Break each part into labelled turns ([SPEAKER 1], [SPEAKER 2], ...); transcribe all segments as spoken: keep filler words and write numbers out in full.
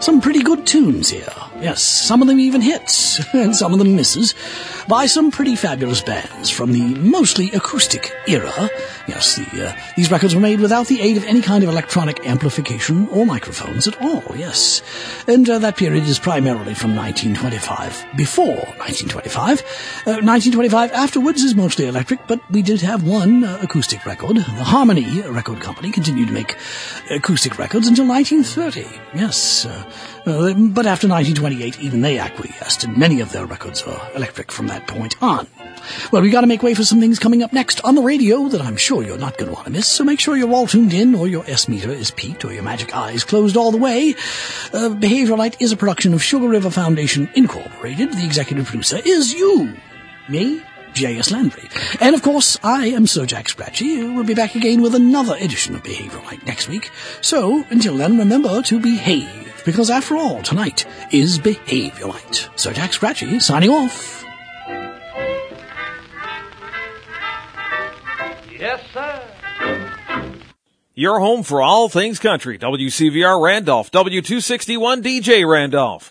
[SPEAKER 1] Some pretty good tunes here. Yes, some of them even hits, and some of them misses, by some pretty fabulous bands from the mostly acoustic era. Yes, the, uh, these records were made without the aid of any kind of electronic amplification or microphones at all, yes. And uh, that period is primarily from nineteen twenty-five. Before nineteen twenty-five. Uh, nineteen twenty-five afterwards is mostly electric, but we did have one uh, acoustic record. The Harmony Record Company continued to make acoustic records until nineteen thirty. Yes, uh, uh, but after nineteen twenty-eight, even they acquiesced, and many of their records are electric from that point on. Well, we got to make way for some things coming up next on the radio that I'm sure you're not going to want to miss, so make sure you're all tuned in, or your S-meter is peaked, or your magic eyes closed all the way. Uh, Behaviorite is a production of Sugar River Foundation, Incorporated. The executive producer is you, me, J S. Landry. And, of course, I am Sir Jack Scratchy. We'll be back again with another edition of Behaviorite next week. So, until then, remember to behave, because, after all, tonight is Behaviorite. Sir Jack Scratchy, signing off.
[SPEAKER 2] Yes, sir.
[SPEAKER 3] Your home for all things country. W C V R Randolph, W two sixty-one D J Randolph.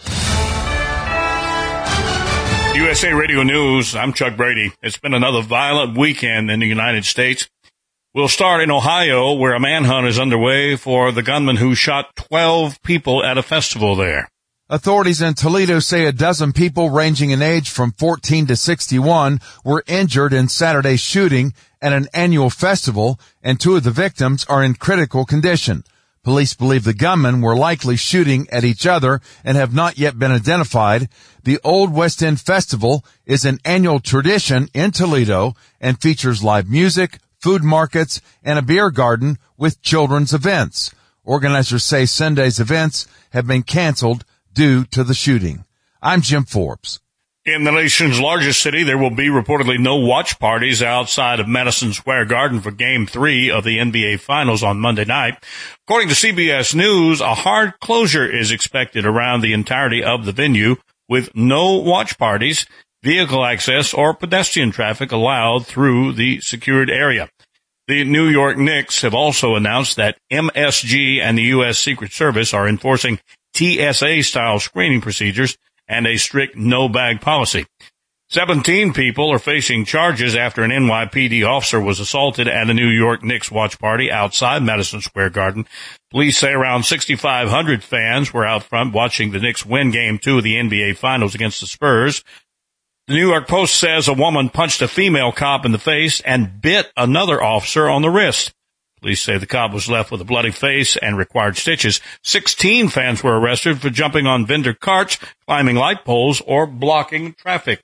[SPEAKER 4] U S A Radio News, I'm Chuck Brady. It's been another violent weekend in the United States. We'll start in Ohio, where a manhunt is underway for the gunman who shot twelve people at a festival there.
[SPEAKER 5] Authorities in Toledo say a dozen people ranging in age from fourteen to sixty-one were injured in Saturday's shooting at an annual festival, and two of the victims are in critical condition. Police believe the gunmen were likely shooting at each other and have not yet been identified. The Old West End Festival is an annual tradition in Toledo and features live music, food markets, and a beer garden with children's events. Organizers say Sunday's events have been canceled due to the shooting. I'm Jim Forbes.
[SPEAKER 4] In the nation's largest city, there will be reportedly no watch parties outside of Madison Square Garden for Game three of the N B A Finals on Monday night. According to C B S News, a hard closure is expected around the entirety of the venue, with no watch parties, vehicle access, or pedestrian traffic allowed through the secured area. The New York Knicks have also announced that M S G and the U S Secret Service are enforcing T S A-style screening procedures and a strict no-bag policy. Seventeen people are facing charges after an N Y P D officer was assaulted at a New York Knicks watch party outside Madison Square Garden. Police say around sixty-five hundred fans were out front watching the Knicks win Game two of the N B A Finals against the Spurs. The New York Post says a woman punched a female cop in the face and bit another officer on the wrist. Police say the cop was left with a bloody face and required stitches. Sixteen fans were arrested for jumping on vendor carts, climbing light poles, or blocking traffic.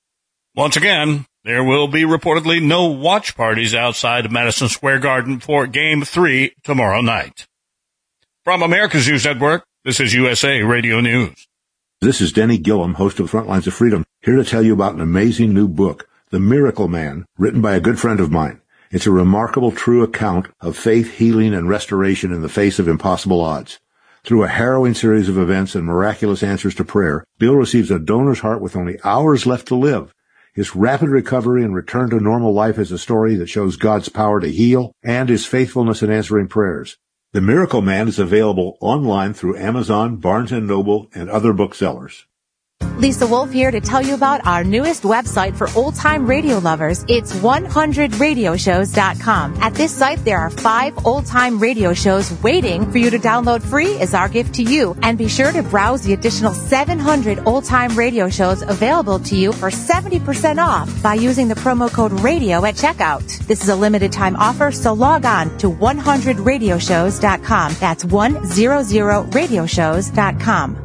[SPEAKER 4] Once again, there will be reportedly no watch parties outside of Madison Square Garden for Game three tomorrow night. From America's News Network, this is U S A Radio News.
[SPEAKER 6] This is Denny Gillum, host of Frontlines of Freedom, here to tell you about an amazing new book, The Miracle Man, written by a good friend of mine. It's a remarkable, true account of faith, healing, and restoration in the face of impossible odds. Through a harrowing series of events and miraculous answers to prayer, Bill receives a donor's heart with only hours left to live. His rapid recovery and return to normal life is a story that shows God's power to heal and his faithfulness in answering prayers. The Miracle Man is available online through Amazon, Barnes and Noble, and other booksellers.
[SPEAKER 7] Lisa Wolf here to tell you about our newest website for old-time radio lovers. It's one hundred radio shows dot com. At this site, there are five old-time radio shows waiting for you to download free as our gift to you. And be sure to browse the additional seven hundred old-time radio shows available to you for seventy percent off by using the promo code RADIO at checkout. This is a limited-time offer, so log on to one hundred radio shows dot com. That's one hundred radio shows dot com.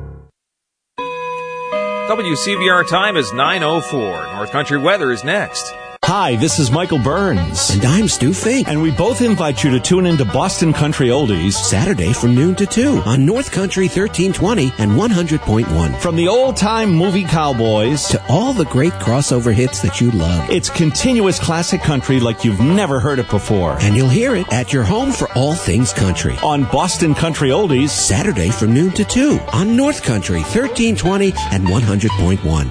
[SPEAKER 3] W C V R time is nine oh four. North Country weather is next.
[SPEAKER 8] Hi, this is Michael Burns.
[SPEAKER 9] And I'm Stu Fink.
[SPEAKER 8] And we both invite you to tune into Boston Country Oldies
[SPEAKER 9] Saturday from noon to two on North Country thirteen twenty and one hundred point one.
[SPEAKER 8] From the old-time movie cowboys
[SPEAKER 9] to all the great crossover hits that you love.
[SPEAKER 8] It's continuous classic country like you've never heard it before.
[SPEAKER 9] And you'll hear it at your home for all things country.
[SPEAKER 8] On Boston Country Oldies
[SPEAKER 9] Saturday from noon to two on North Country thirteen twenty and one hundred point one.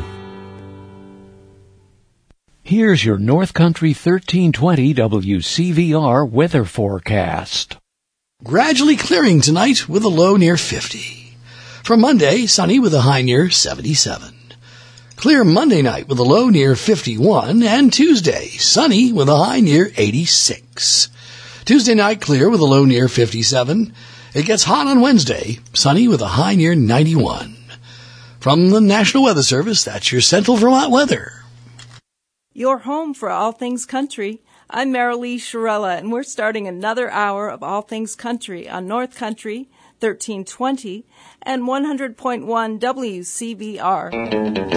[SPEAKER 10] Here's your North Country thirteen twenty W C V R weather forecast.
[SPEAKER 1] Gradually clearing tonight with a low near fifty. For Monday, sunny with a high near seventy-seven. Clear Monday night with a low near fifty-one, and Tuesday, sunny with a high near eighty-six. Tuesday night, clear with a low near fifty-seven. It gets hot on Wednesday, sunny with a high near ninety-one. From the National Weather Service, that's your Central Vermont weather.
[SPEAKER 2] Your home for all things country. I'm Marilee Shirella, and we're starting another hour of All Things Country on North Country, thirteen twenty, and one hundred point one W C V R.